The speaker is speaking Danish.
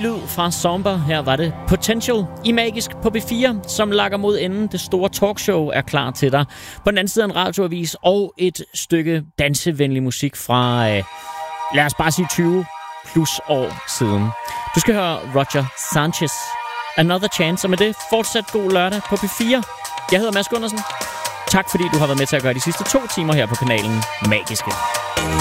lyd fra Somber. Her var det Potential i Magisk på B4, som lakker mod enden. Det store talkshow er klar til dig. På den anden side en radioavis og et stykke dansevenlig musik fra, lad os bare sige 20 plus år siden. Du skal høre Roger Sanchez, Another Chance, og med det fortsat god lørdag på B4. Jeg hedder Mads Gundersen. Tak fordi du har været med til at gøre de sidste 2 timer her på kanalen Magiske.